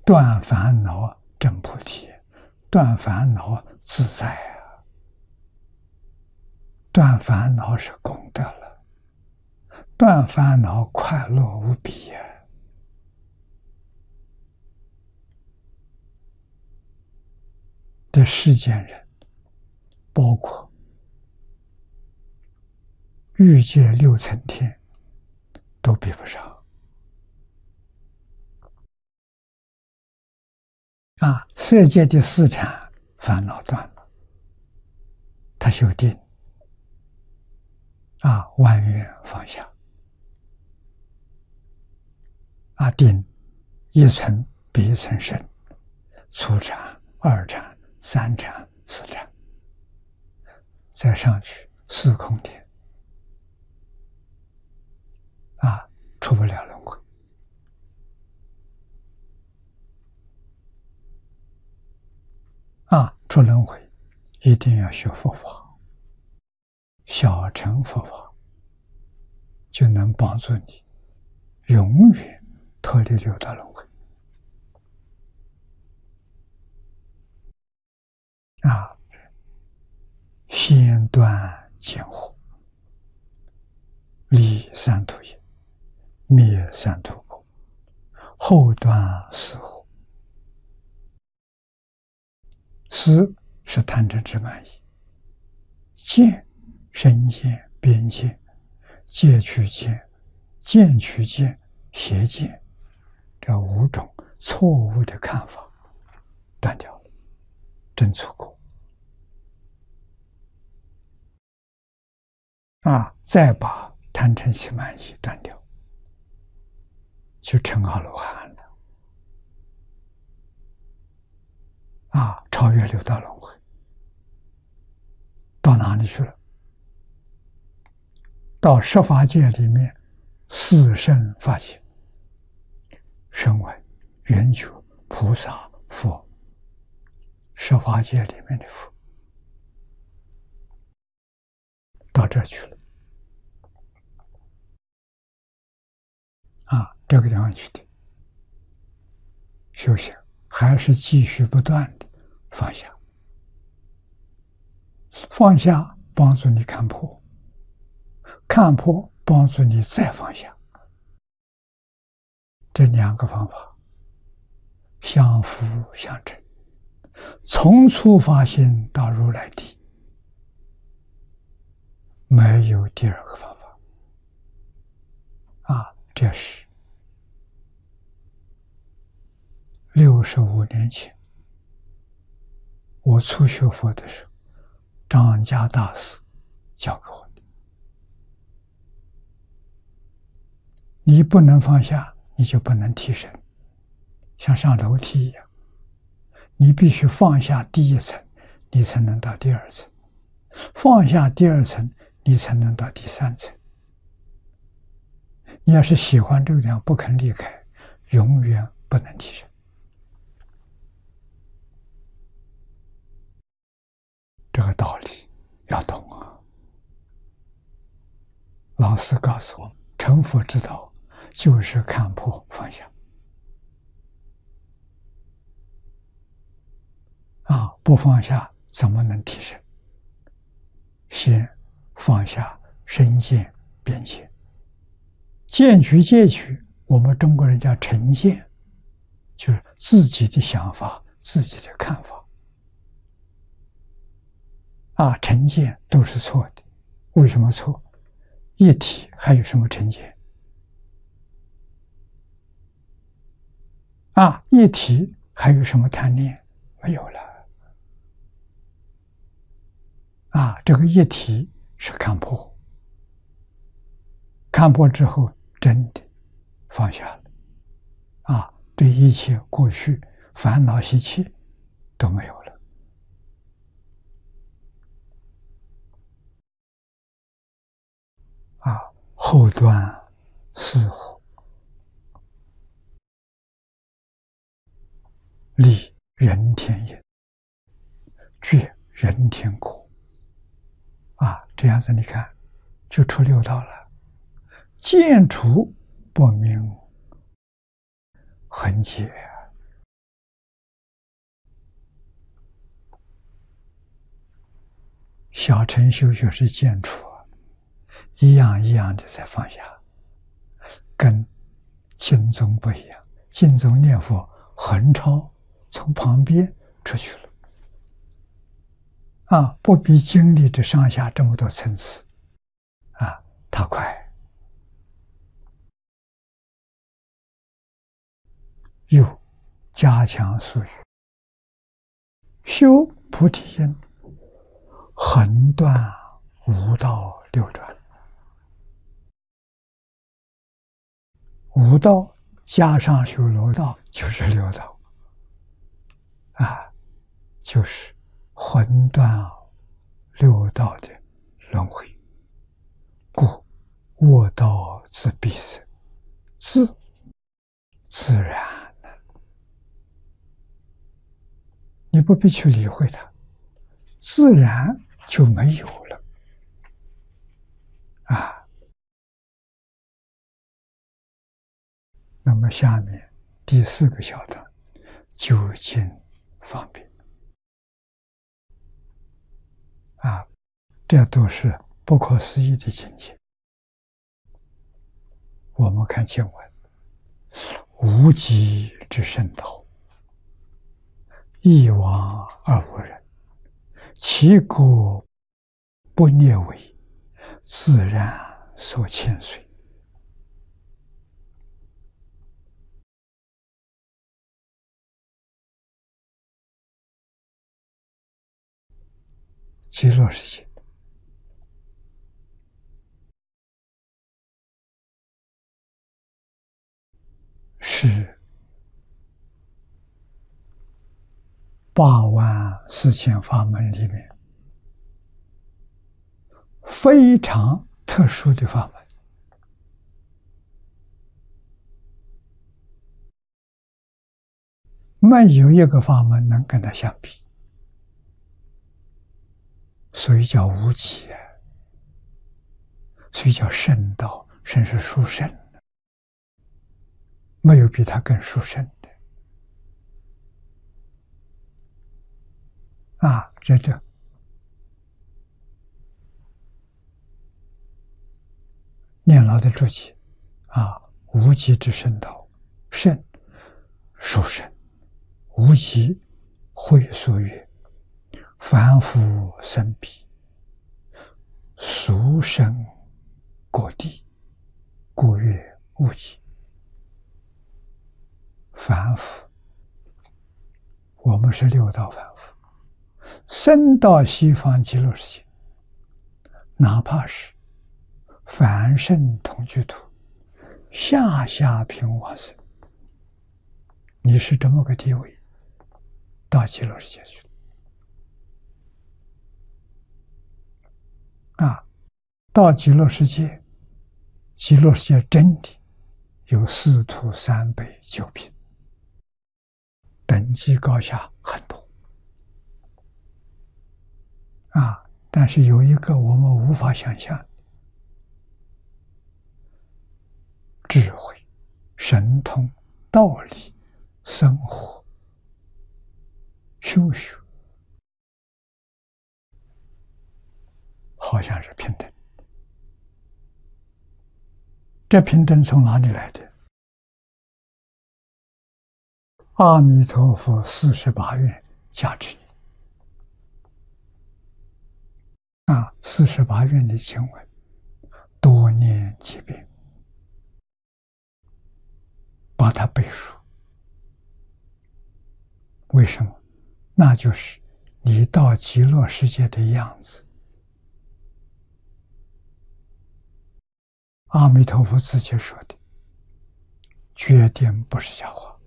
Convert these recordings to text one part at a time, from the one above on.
断烦恼证菩提，断烦恼自在啊！断烦恼是功德了，断烦恼快乐无比呀！这世间人，包括欲界六层天，都比不上。色界的四禅烦恼断了，他修定，万缘放下，定一层比一层深，初禅、二禅、三禅、四禅，再上去四空天，出不了轮回。出轮回一定要学佛法，小乘佛法就能帮助你永远脱离六道轮回。先断见惑，离三途业，灭三途苦，后断四惑。思是贪嗔痴慢疑，见身见、边见、戒取见、见取见、邪见，这五种错误的看法断掉了，真出果。再把贪嗔痴慢疑断掉，就成阿罗汉了。超越六道轮回，到哪里去了？到十法界里面，四圣法界，声闻、缘觉、菩萨、佛，十法界里面的佛，到这去了。这个地方去的修行，还是继续不断的放下，放下帮助你看破，看破帮助你再放下，这两个方法相辅相成，从初发心到如来地，没有第二个方法。这是65年前我初学佛的时候，张家大师教给我的。你不能放下，你就不能提升，像上楼梯一样，你必须放下第一层，你才能到第二层，放下第二层，你才能到第三层。你要是喜欢这个地方不肯离开，永远不能提升。这个道理要懂啊！老师告诉我们，成佛之道就是看破放下。不放下怎么能提升？先放下身见、边见。见取戒取，我们中国人叫成见，就是自己的想法、自己的看法。成见都是错的，为什么错？一体还有什么成见？一体还有什么贪念？没有了。这个一体是看破，看破之后真的放下了，对一切过去烦恼习气都没有了。后断四惑，立人天业，绝人天苦。这样子你看，就出六道了。见除不明恒劫， 小乘修学是见处啊，一样一样的在放下，跟经宗不一样。经宗念佛横超，从旁边出去了，啊，不必经历这上下这么多层次，啊，他快。又加强术语，修菩提心，横断五道六转。五道加上修罗道就是六道，啊，就是横断六道的轮回。故卧道自闭塞，自然。你不必去理会它，自然就没有了，啊。那么下面第4个小段，究竟方便，啊，这都是不可思议的境界。我们看经文，无极之圣道，一往而无人，其国不列为，自然所牵随。极乐世界是84000法门里面非常特殊的法门，没有一个法门能跟它相比，所以叫无极，所以叫圣道。圣是殊胜，没有比它更殊胜的。啊，这念老的注解啊，无极之圣道，圣殊胜，无极会所曰：凡夫生彼，俗生果地，故曰无极。凡夫，我们是六道凡夫，生到西方极乐世界，哪怕是凡圣同居土，下品往生，你是这么个地位，到极乐世界去啊！到极乐世界，极乐世界真的有4土3辈9品，等级高下很多啊！但是有一个我们无法想象，智慧、神通、道理、生活、修学，好像是平等。这平等从哪里来的？阿弥陀佛48愿加持你啊！48愿的经文，多念几遍，把它背熟。为什么？那就是你到极乐世界的样子。阿弥陀佛自己说的，决定不是假话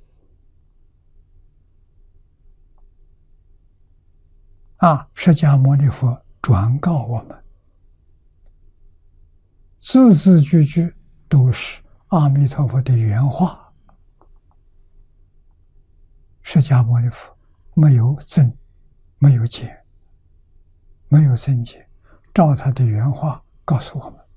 啊！释迦牟尼佛转告我们，字字句句都是阿弥陀佛的原话。释迦牟尼佛没有增，没有减，没有增减，照他的原话告诉我们。